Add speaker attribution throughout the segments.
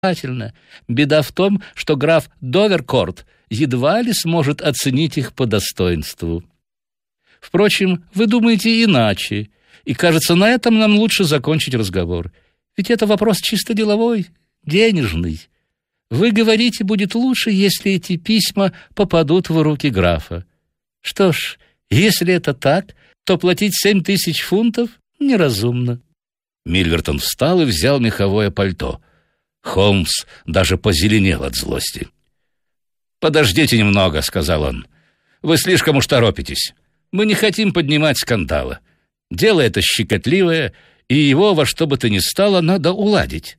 Speaker 1: Беда в том, что граф Доверкорт едва ли сможет оценить их по достоинству. Впрочем, вы думаете иначе, и, кажется, на этом нам лучше закончить разговор. Ведь это вопрос чисто деловой, денежный. Вы говорите, будет лучше, если эти письма попадут в руки графа. Что ж, если это так, то платить 7000 фунтов неразумно.
Speaker 2: Мильвертон встал и взял меховое пальто. Холмс даже позеленел от злости. «Подождите немного», — сказал он. «Вы слишком уж торопитесь. Мы не хотим поднимать скандала. Дело это щекотливое, и его во что бы то ни стало надо уладить».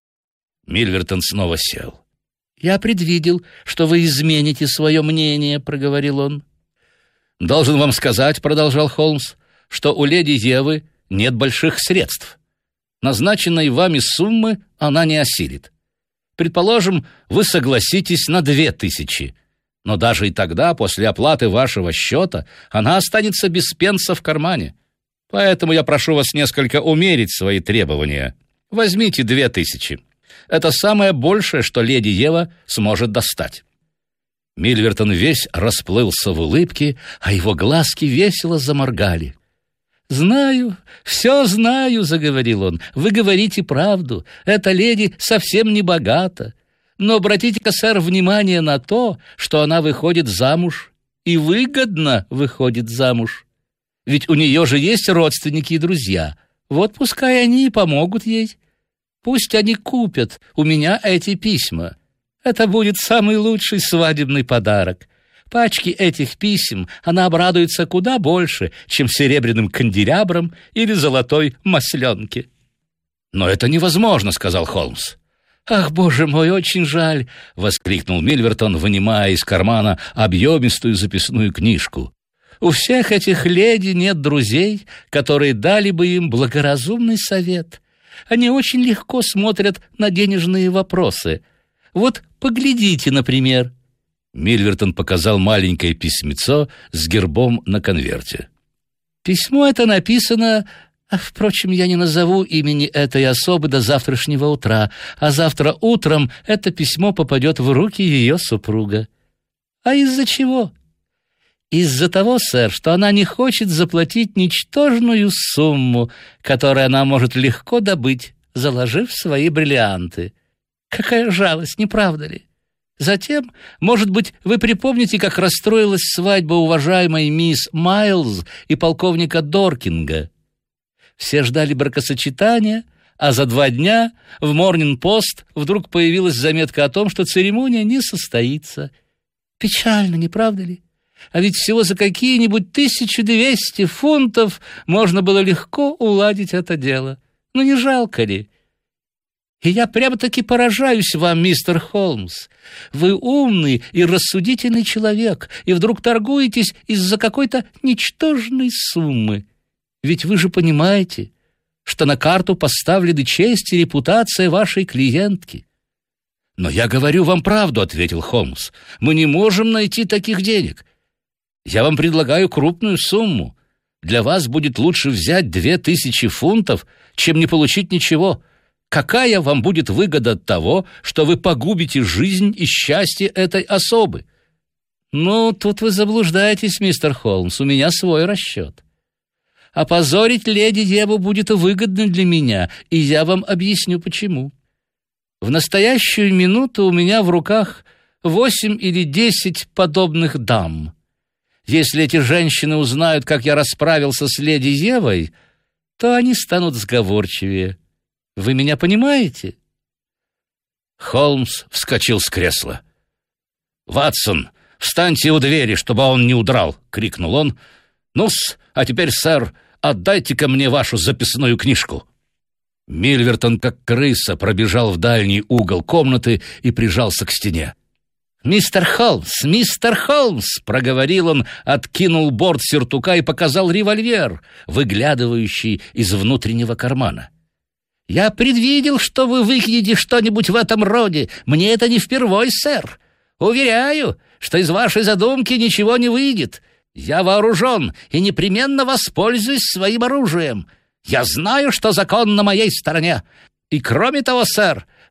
Speaker 2: Мильвертон снова сел.
Speaker 1: «Я предвидел, что вы измените свое мнение», — проговорил он.
Speaker 2: «Должен вам сказать», — продолжал Холмс, «что у леди Евы нет больших средств. Назначенной вами суммы она не осилит. Предположим, вы согласитесь на 2000, но даже и тогда, после оплаты вашего счета, она останется без пенса в кармане. Поэтому я прошу вас несколько умерить свои требования. Возьмите 2000. Это самое большее, что леди Ева сможет достать». Мильвертон весь расплылся в улыбке, а его глазки весело заморгали.
Speaker 1: «Знаю, все знаю», — заговорил он. «Вы говорите правду. Эта леди совсем не богата. Но обратите-ка, сэр, внимание на то, что она выходит замуж. И выгодно выходит замуж. Ведь у нее же есть родственники и друзья. Вот пускай они и помогут ей. Пусть они купят у меня эти письма. Это будет самый лучший свадебный подарок. Пачки этих писем она обрадуется куда больше, чем серебряным канделябром или золотой масленке».
Speaker 2: «Но это невозможно», — сказал Холмс.
Speaker 1: «Ах, боже мой, очень жаль», — воскликнул Мильвертон, вынимая из кармана объемистую записную книжку. «У всех этих леди нет друзей, которые дали бы им благоразумный совет. Они очень легко смотрят на денежные вопросы. Вот поглядите, например».
Speaker 2: Мильвертон показал маленькое письмецо с гербом на конверте.
Speaker 1: «Письмо это написано... Впрочем, я не назову имени этой особы до завтрашнего утра, а завтра утром это письмо попадет в руки ее супруга. А из-за чего? Из-за того, сэр, что она не хочет заплатить ничтожную сумму, которую она может легко добыть, заложив свои бриллианты. Какая жалость, не правда ли? Затем, может быть, вы припомните, как расстроилась свадьба уважаемой мисс Майлз и полковника Доркинга. Все ждали бракосочетания, а за 2 дня в Морнинг-Пост вдруг появилась заметка о том, что церемония не состоится. Печально, не правда ли? А ведь всего за какие-нибудь 1200 фунтов можно было легко уладить это дело. Ну не жалко ли? И я прямо-таки поражаюсь вам, мистер Холмс. Вы умный и рассудительный человек, и вдруг торгуетесь из-за какой-то ничтожной суммы. Ведь вы же понимаете, что на карту поставлены честь и репутация вашей клиентки.
Speaker 2: «Но я говорю вам правду», — ответил Холмс. «Мы не можем найти таких денег. Я вам предлагаю крупную сумму. Для вас будет лучше взять 2000 фунтов, чем не получить ничего. Какая вам будет выгода от того, что вы погубите жизнь и счастье этой особы?»
Speaker 1: «Ну, тут вы заблуждаетесь, мистер Холмс, у меня свой расчет. Опозорить леди Еву будет выгодно для меня, и я вам объясню, почему. В настоящую минуту у меня в руках 8 или 10 подобных дам. Если эти женщины узнают, как я расправился с леди Евой, то они станут сговорчивее. Вы меня понимаете?»
Speaker 2: Холмс вскочил с кресла. «Ватсон, встаньте у двери, чтобы он не удрал!» — крикнул он. «Ну-с, а теперь, сэр, отдайте-ка мне вашу записную книжку». Мильвертон, как крыса, пробежал в дальний угол комнаты и прижался к стене.
Speaker 1: «Мистер Холмс!» — проговорил он, откинул борт сюртука и показал револьвер, выглядывающий из внутреннего кармана. «Я предвидел, что вы выкинете что-нибудь в этом роде. Мне это не впервой, сэр. Уверяю, что из вашей задумки ничего не выйдет. Я вооружен и непременно воспользуюсь своим оружием. Я знаю, что закон на моей стороне. И кроме того, сэр,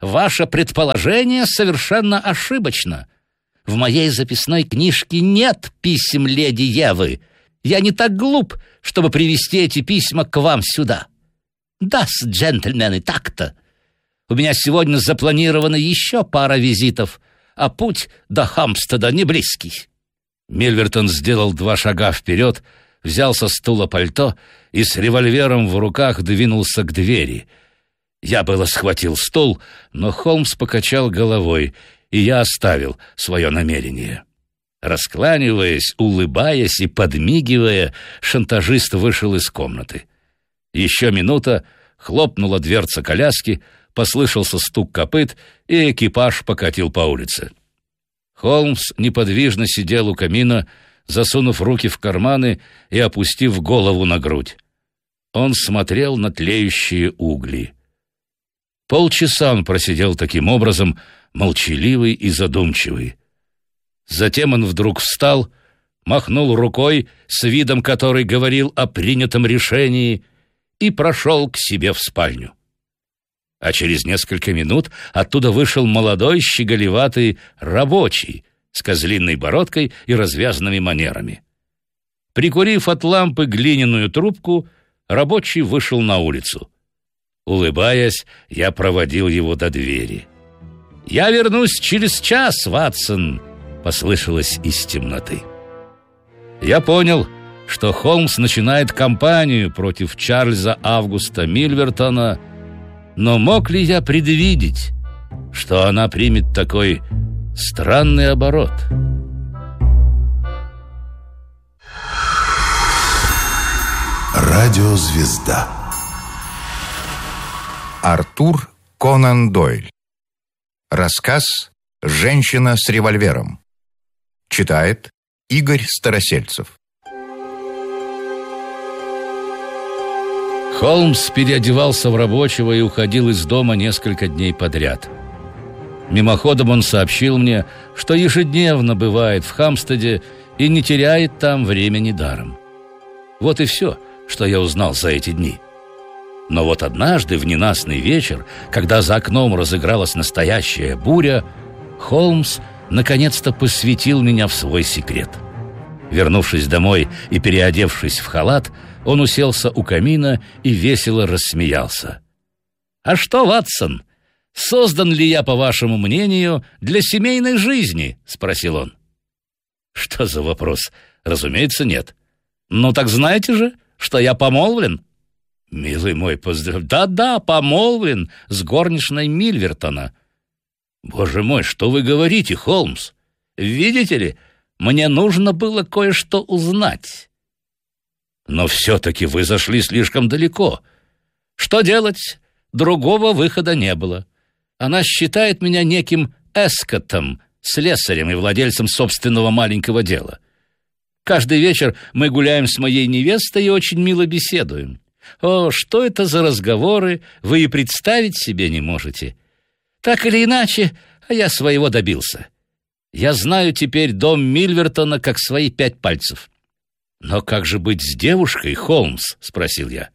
Speaker 1: ваше предположение совершенно ошибочно. В моей записной книжке нет писем леди Евы. Я не так глуп, чтобы привезти эти письма к вам сюда. Да-с, джентльмены, так-то. У меня сегодня запланирована еще пара визитов, а путь до Хампстеда не близкий».
Speaker 2: Мильвертон сделал 2 шага вперед, взял со стула пальто и с револьвером в руках двинулся к двери. Я было схватил стул, но Холмс покачал головой, и я оставил свое намерение. Раскланиваясь, улыбаясь и подмигивая, шантажист вышел из комнаты. Еще минута, хлопнула дверца коляски, послышался стук копыт, и экипаж покатил по улице. Холмс неподвижно сидел у камина, засунув руки в карманы и опустив голову на грудь. Он смотрел на тлеющие угли. Полчаса он просидел таким образом, молчаливый и задумчивый. Затем он вдруг встал, махнул рукой, с видом который говорил о принятом решении, и прошел к себе в спальню. А через несколько минут оттуда вышел молодой, щеголеватый рабочий с козлиной бородкой и развязанными манерами. Прикурив от лампы глиняную трубку, рабочий вышел на улицу. Улыбаясь, я проводил его до двери. «Я вернусь через час, Ватсон», — послышалось из темноты. Я понял, что Холмс начинает кампанию против Чарльза Августа Мильвертона, но мог ли я предвидеть, что она примет такой странный оборот?
Speaker 3: Радиозвезда.
Speaker 4: Артур Конан Дойль. Рассказ «Женщина с револьвером». Читает Игорь Старосельцев.
Speaker 2: Холмс переодевался в рабочего и уходил из дома несколько дней подряд. Мимоходом он сообщил мне, что ежедневно бывает в Хампстеде и не теряет там времени даром. Вот и все, что я узнал за эти дни. Но вот однажды, в ненастный вечер, когда за окном разыгралась настоящая буря, Холмс наконец-то посвятил меня в свой секрет. Вернувшись домой и переодевшись в халат, он уселся у камина и весело рассмеялся. «А что, Ватсон, создан ли я, по вашему мнению, для семейной жизни?» — спросил он. «Что за вопрос? Разумеется, нет». «Ну так знаете же, что я помолвлен?» «Милый мой, поздравляю». «Да-да, помолвлен с горничной Мильвертона». «Боже мой, что вы говорите, Холмс? Видите ли, мне нужно было кое-что узнать». «Но все-таки вы зашли слишком далеко. Что делать? Другого выхода не было. Она считает меня неким эскотом, слесарем и владельцем собственного маленького дела. Каждый вечер мы гуляем с моей невестой и очень мило беседуем. О, что это за разговоры, вы и представить себе не можете. Так или иначе, а я своего добился. Я знаю теперь дом Мильвертона как свои 5 пальцев». «Но как же быть с девушкой, Холмс?» — спросил я.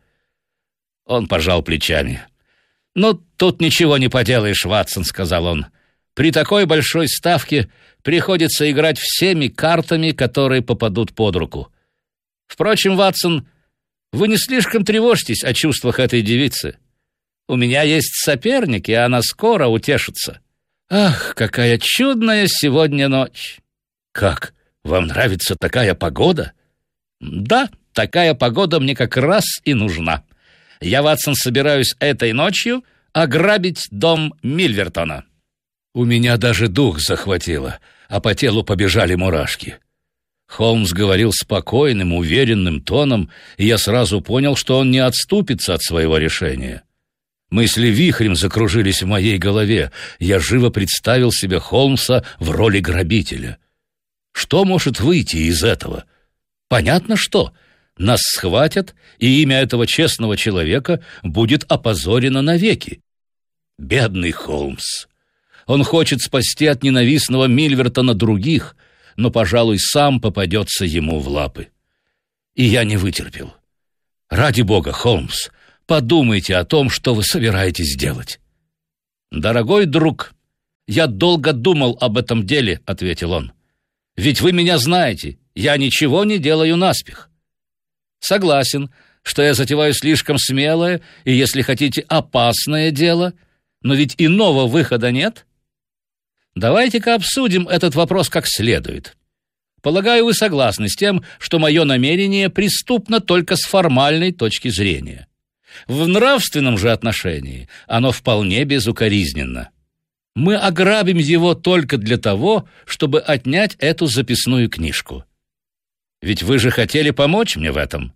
Speaker 2: Он пожал плечами. «Ну, тут ничего не поделаешь, Ватсон», — сказал он. «При такой большой ставке приходится играть всеми картами, которые попадут под руку. Впрочем, Ватсон, вы не слишком тревожьтесь о чувствах этой девицы. У меня есть соперник, и она скоро утешится. Ах, какая чудная сегодня ночь!» «Как? Вам нравится такая погода?» «Да, такая погода мне как раз и нужна. Я, Ватсон, собираюсь этой ночью ограбить дом Мильвертона». У меня даже дух захватило, а по телу побежали мурашки. Холмс говорил спокойным, уверенным тоном, и я сразу понял, что он не отступится от своего решения. Мысли вихрем закружились в моей голове. Я живо представил себе Холмса в роли грабителя. Что может выйти из этого? Понятно, что нас схватят, и имя этого честного человека будет опозорено навеки. Бедный Холмс. Он хочет спасти от ненавистного Мильвертона других, но, пожалуй, сам попадется ему в лапы. И я не вытерпел. «Ради бога, Холмс, подумайте о том, что вы собираетесь делать». «Дорогой друг, я долго думал об этом деле», — ответил он. «Ведь вы меня знаете, я ничего не делаю наспех. Согласен, что я затеваю слишком смелое и, если хотите, опасное дело, но ведь иного выхода нет. Давайте-ка обсудим этот вопрос как следует. Полагаю, вы согласны с тем, что мое намерение преступно только с формальной точки зрения. В нравственном же отношении оно вполне безукоризненно. Мы ограбим его только для того, чтобы отнять эту записную книжку. Ведь вы же хотели помочь мне в этом».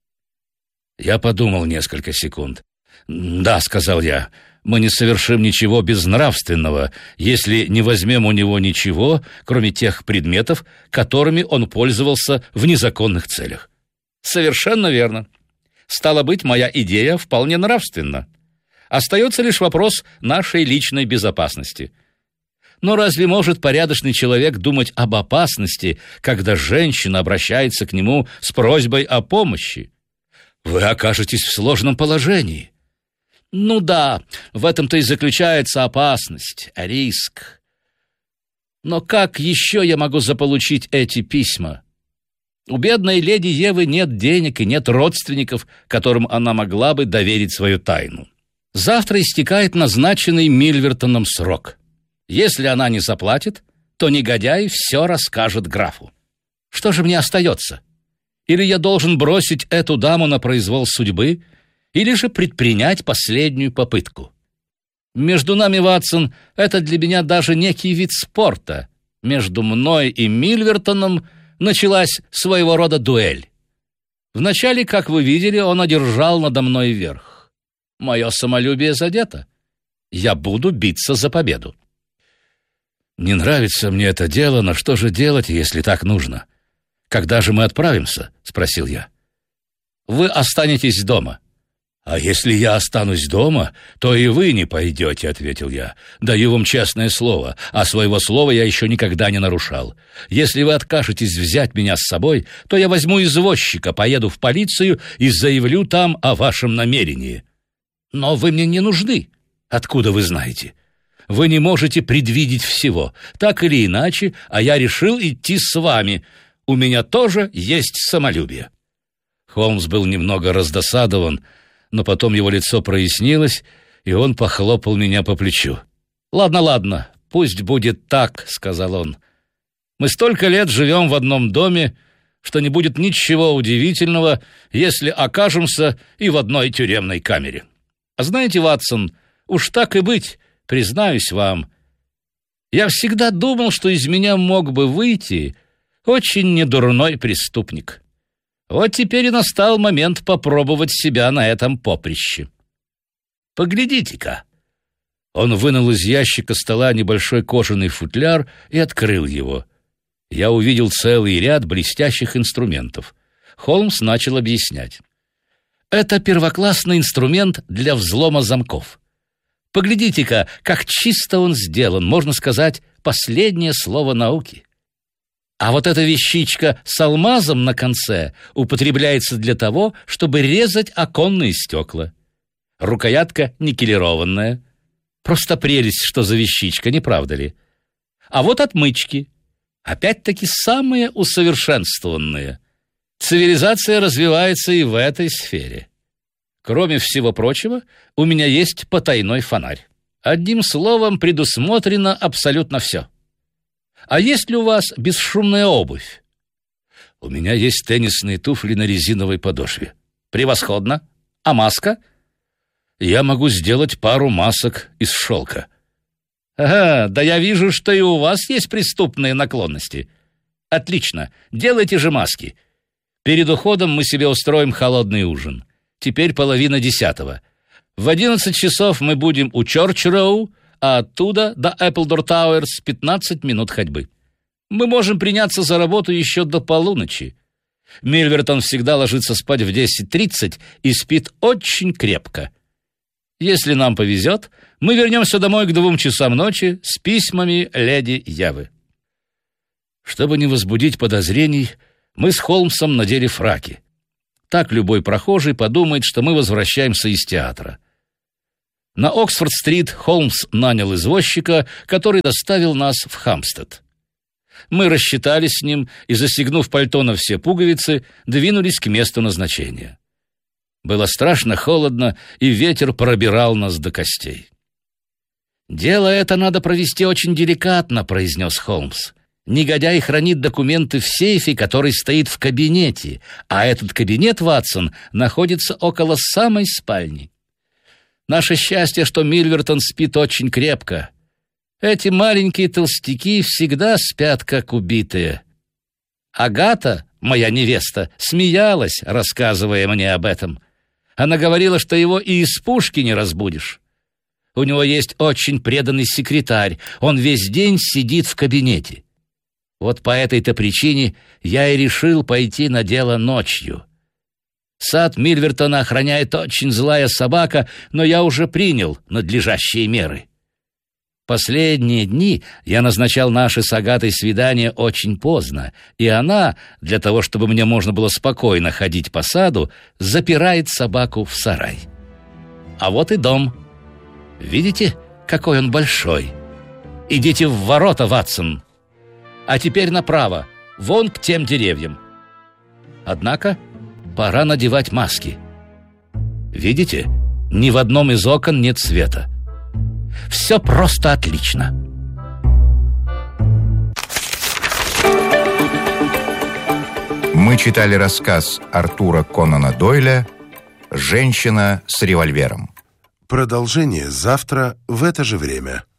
Speaker 2: Я подумал несколько секунд. «Да», — сказал я, — «мы не совершим ничего безнравственного, если не возьмем у него ничего, кроме тех предметов, которыми он пользовался в незаконных целях». «Совершенно верно. Стало быть, моя идея вполне нравственна. Остается лишь вопрос нашей личной безопасности. Но разве может порядочный человек думать об опасности, когда женщина обращается к нему с просьбой о помощи? Вы окажетесь в сложном положении». «Ну да, в этом-то и заключается опасность, риск. Но как еще я могу заполучить эти письма? У бедной леди Евы нет денег и нет родственников, которым она могла бы доверить свою тайну. Завтра истекает назначенный Мильвертоном срок. Если она не заплатит, то негодяй все расскажет графу. Что же мне остается? Или я должен бросить эту даму на произвол судьбы, или же предпринять последнюю попытку? Между нами, Ватсон, это для меня даже некий вид спорта. Между мной и Мильвертоном началась своего рода дуэль. Вначале, как вы видели, он одержал надо мной верх. Мое самолюбие задето. Я буду биться за победу. Не нравится мне это дело, но что же делать, если так нужно? Когда же мы отправимся? Спросил я. Вы останетесь дома. А если я останусь дома, то и вы не пойдете, ответил я. Даю вам честное слово, а своего слова я еще никогда не нарушал. Если вы откажетесь взять меня с собой, то я возьму извозчика, поеду в полицию и заявлю там о вашем намерении. Но вы мне не нужны. Откуда вы знаете? Вы не можете предвидеть всего. Так или иначе, а я решил идти с вами. У меня тоже есть самолюбие». Холмс был немного раздосадован, но потом его лицо прояснилось, и он похлопал меня по плечу. «Ладно, пусть будет так», — сказал он. «Мы столько лет живем в одном доме, что не будет ничего удивительного, если окажемся и в одной тюремной камере. А знаете, Ватсон, уж так и быть, признаюсь вам, я всегда думал, что из меня мог бы выйти очень недурной преступник. Вот теперь и настал момент попробовать себя на этом поприще. Поглядите-ка». Он вынул из ящика стола небольшой кожаный футляр и открыл его. Я увидел целый ряд блестящих инструментов. Холмс начал объяснять. «Это первоклассный инструмент для взлома замков. Поглядите-ка, как чисто он сделан, можно сказать, последнее слово науки. А вот эта вещичка с алмазом на конце употребляется для того, чтобы резать оконные стекла. Рукоятка никелированная. Просто прелесть, что за вещичка, не правда ли? А вот отмычки. Опять-таки самые усовершенствованные. Цивилизация развивается и в этой сфере. Кроме всего прочего, у меня есть потайной фонарь. Одним словом, предусмотрено абсолютно все. А есть ли у вас бесшумная обувь? У меня есть теннисные туфли на резиновой подошве. Превосходно. А маска? Я могу сделать пару масок из шелка. Ага, да я вижу, что и у вас есть преступные наклонности. Отлично, делайте же маски. Перед уходом мы себе устроим холодный ужин. Теперь 9:30. В 11 часов мы будем у Чорч-Роу, а оттуда до Эпплдор Тауэрс 15 минут ходьбы. Мы можем приняться за работу еще до полуночи. Мильвертон всегда ложится спать в 10:30 и спит очень крепко. Если нам повезет, мы вернемся домой к 2 часам ночи с письмами леди Евы». Чтобы не возбудить подозрений, мы с Холмсом надели фраки. Так любой прохожий подумает, что мы возвращаемся из театра. На Оксфорд-стрит Холмс нанял извозчика, который доставил нас в Хампстед. Мы рассчитались с ним и, застегнув пальто на все пуговицы, двинулись к месту назначения. Было страшно холодно, и ветер пробирал нас до костей. «Дело это надо провести очень деликатно», — произнес Холмс. «Негодяй хранит документы в сейфе, который стоит в кабинете, а этот кабинет, Ватсон, находится около самой спальни. Наше счастье, что Мильвертон спит очень крепко. Эти маленькие толстяки всегда спят, как убитые. Агата, моя невеста, смеялась, рассказывая мне об этом. Она говорила, что его и из пушки не разбудишь. У него есть очень преданный секретарь, он весь день сидит в кабинете. Вот по этой-то причине я и решил пойти на дело ночью. Сад Мильвертона охраняет очень злая собака, но я уже принял надлежащие меры. Последние дни я назначал наши с Агатой свидания очень поздно, и она, для того, чтобы мне можно было спокойно ходить по саду, запирает собаку в сарай. А вот и дом. Видите, какой он большой? Идите в ворота, Ватсон. А теперь направо, вон к тем деревьям. Однако пора надевать маски. Видите, ни в одном из окон нет света. Все просто отлично.
Speaker 4: Мы читали рассказ Артура Конана Дойля «Женщина с револьвером».
Speaker 3: Продолжение завтра в это же время.